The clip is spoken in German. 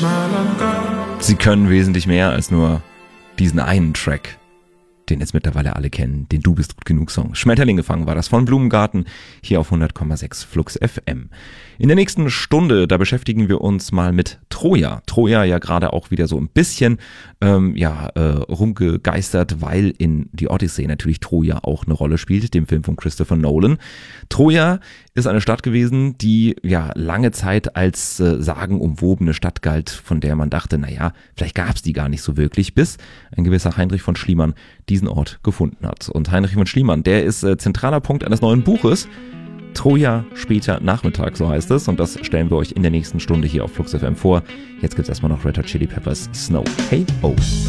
Sie können wesentlich mehr als nur diesen einen Track, den jetzt mittlerweile alle kennen, den Du bist gut genug Song. Schmetterling gefangen war das von Blumengarten, hier auf 100,6 Flux FM. In der nächsten Stunde, da beschäftigen wir uns mal mit Troja. Troja ja gerade auch wieder so ein bisschen rumgegeistert, weil in die Odyssey natürlich Troja auch eine Rolle spielt, dem Film von Christopher Nolan. Troja ist eine Stadt gewesen, die ja lange Zeit als sagenumwobene Stadt galt, von der man dachte, naja, vielleicht gab es die gar nicht so wirklich, bis ein gewisser Heinrich von Schliemann diesen Ort gefunden hat. Und Heinrich von Schliemann, der ist zentraler Punkt eines neuen Buches, Troja später Nachmittag, so heißt es. Und das stellen wir euch in der nächsten Stunde hier auf Flux FM vor. Jetzt gibt's erstmal noch Red Hot Chili Peppers Snow. Hey, oh.